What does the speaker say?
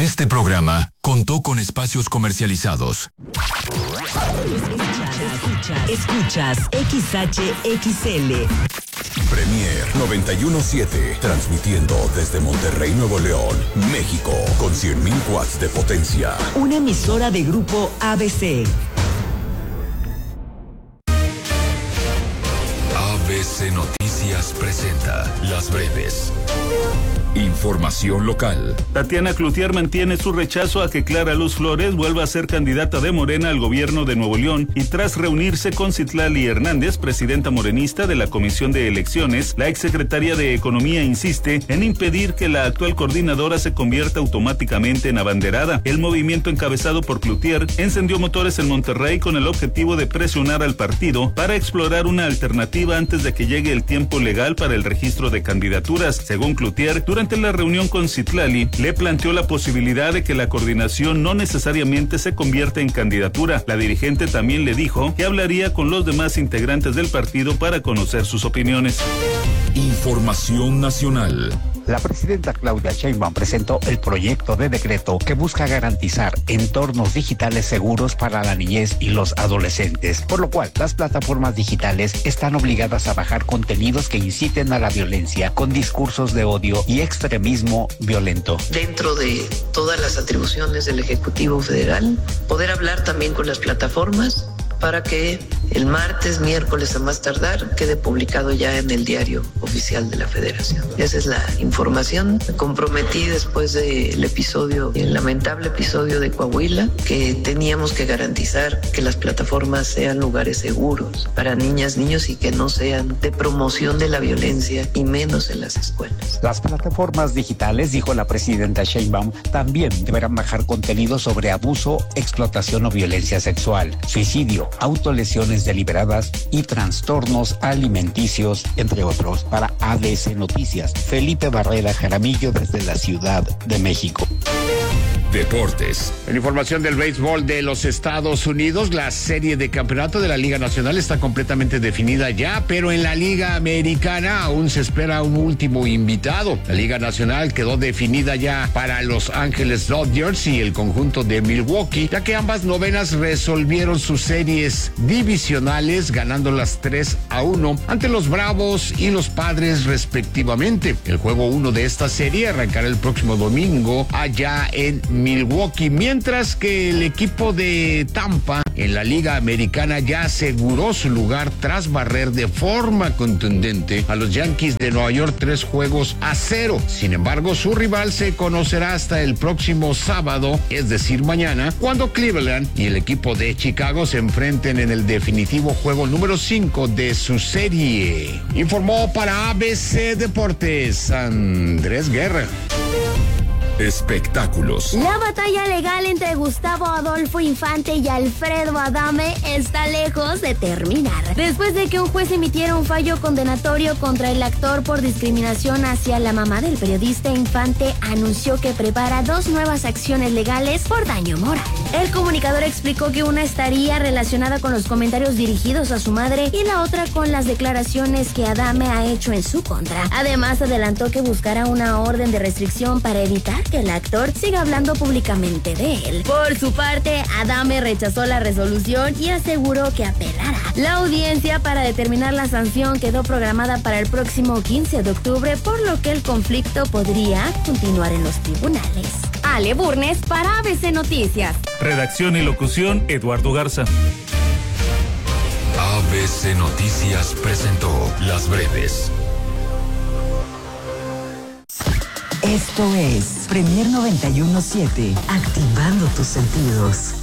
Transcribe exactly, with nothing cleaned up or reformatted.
Este programa contó con espacios comercializados. Escuchas, escuchas, escuchas X H X L. Premier noventa y uno punto siete, transmitiendo desde Monterrey, Nuevo León, México, con cien mil watts de potencia. Una emisora de Grupo A B C. A B C Noticias presenta Las Breves. Información local. Tatiana Cloutier mantiene su rechazo a que Clara Luz Flores vuelva a ser candidata de Morena al gobierno de Nuevo León y tras reunirse con Citlali Hernández, presidenta morenista de la Comisión de Elecciones, la exsecretaria de Economía insiste en impedir que la actual coordinadora se convierta automáticamente en abanderada. El movimiento encabezado por Cloutier encendió motores en Monterrey con el objetivo de presionar al partido para explorar una alternativa antes de que llegue el tiempo legal para el registro de candidaturas. Según Cloutier, durante Durante la reunión con Citlali, le planteó la posibilidad de que la coordinación no necesariamente se convierta en candidatura. La dirigente también le dijo que hablaría con los demás integrantes del partido para conocer sus opiniones. Información nacional. La presidenta Claudia Sheinbaum presentó el proyecto de decreto que busca garantizar entornos digitales seguros para la niñez y los adolescentes, por lo cual las plataformas digitales están obligadas a bajar contenidos que inciten a la violencia con discursos de odio y extremismo violento. Dentro de todas las atribuciones del Ejecutivo Federal, poder hablar también con las plataformas para que el martes, miércoles a más tardar, quede publicado ya en el diario oficial de la Federación. Esa es la información. Me comprometí después del episodio, el lamentable episodio de Coahuila, que teníamos que garantizar que las plataformas sean lugares seguros para niñas, niños y que no sean de promoción de la violencia y menos en las escuelas. Las plataformas digitales, dijo la presidenta Sheinbaum, también deberán bajar contenido sobre abuso, explotación o violencia sexual, suicidio, autolesiones deliberadas y trastornos alimenticios, entre otros. Para A B C Noticias, Felipe Barrera Jaramillo desde la Ciudad de México. Deportes. En información del béisbol de los Estados Unidos, la serie de campeonato de la Liga Nacional está completamente definida ya, pero en la Liga Americana aún se espera un último invitado. La Liga Nacional quedó definida ya para Los Ángeles Dodgers y el conjunto de Milwaukee, ya que ambas novenas resolvieron sus series divisionales, ganando las tres a uno ante los Bravos y los Padres respectivamente. El juego uno de esta serie arrancará el próximo domingo allá en Milwaukee, mientras que el equipo de Tampa en la Liga Americana ya aseguró su lugar tras barrer de forma contundente a los Yankees de Nueva York tres juegos a cero. Sin embargo, su rival se conocerá hasta el próximo sábado, es decir, mañana, cuando Cleveland y el equipo de Chicago se enfrenten en el definitivo juego número cinco de su serie. Informó para A B C Deportes, Andrés Guerra. Espectáculos. La batalla legal entre Gustavo Adolfo Infante y Alfredo Adame está lejos de terminar. Después de que un juez emitiera un fallo condenatorio contra el actor por discriminación hacia la mamá del periodista, Infante anunció que prepara dos nuevas acciones legales por daño moral. El comunicador explicó que una estaría relacionada con los comentarios dirigidos a su madre y la otra con las declaraciones que Adame ha hecho en su contra. Además, adelantó que buscará una orden de restricción para evitar que el actor siga hablando públicamente de él. Por su parte, Adame rechazó la resolución y aseguró que apelará. La audiencia para determinar la sanción quedó programada para el próximo quince de octubre, por lo que el conflicto podría continuar en los tribunales. Ale Burnes para A B C Noticias. Redacción y locución, Eduardo Garza. A B C Noticias presentó Las Breves. Esto es Premier noventa y uno punto siete, activando tus sentidos.